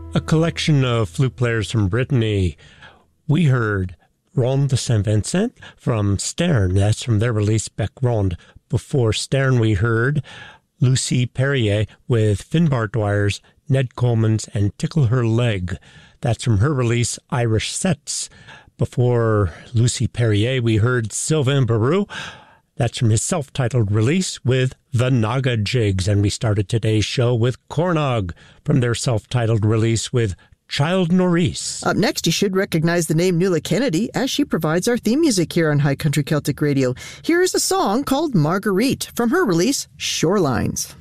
A collection of flute players from Brittany. We heard Ronde de Saint-Vincent from Stern. That's from their release, Bec Ronde. Before Stern, we heard Lucy Perrier with Finbar Dwyer's Ned Coleman's and Tickle Her Leg. That's from her release, Irish Sets. Before Lucy Perrier, we heard Sylvain Barou. That's from his self-titled release with The Naga Jigs. And we started today's show with Cornog from their self-titled release with Child Norris. Up next, you should recognize the name Nuala Kennedy as she provides our theme music here on High Country Celtic Radio. Here's a song called Marguerite from her release, Shorelines.